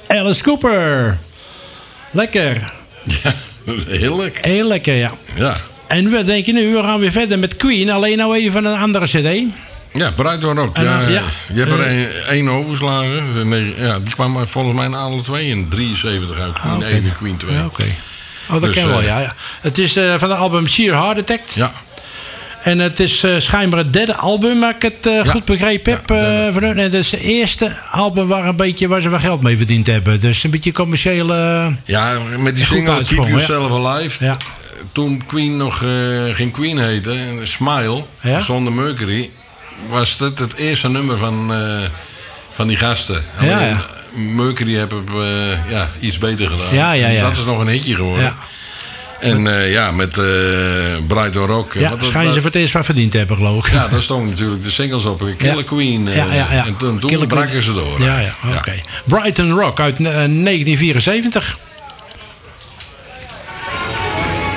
Alice Cooper. Lekker. Ja, heerlijk. Heel lekker, ja. Ja. En we denken nu, we gaan weer verder met Queen. Alleen nou even een andere cd. Ja, Bright Door ook. Ja, Je hebt er één overgeslagen. Nee, ja, die kwam volgens mij alle twee in 73 uit. Queen 1 en Queen 2. Ja, oké. Oh, dat ken we wel, ja. Het is van de album Sheer Heart Attack. Ja. En het is schijnbaar het derde album, als ik het goed begrepen heb. Van hun. En het is het eerste album waar ze wel geld mee verdiend hebben. Dus een beetje commerciële... Ja, met die single Keep Yourself Alive. Ja. Toen Queen nog geen Queen heette, Smile, zonder Mercury, was dat het eerste nummer van die gasten. Alleen Mercury hebben iets beter gedaan. Ja. Dat is nog een hitje geworden. Ja. En met Bright Door Rock. Ja, schijnen ze voor het eerst wat verdiend hebben, geloof ik. Ja, daar stonden natuurlijk de singles op. Killer Queen. En toen braken ze door. Ja. Oké. Brighton Rock uit 1974.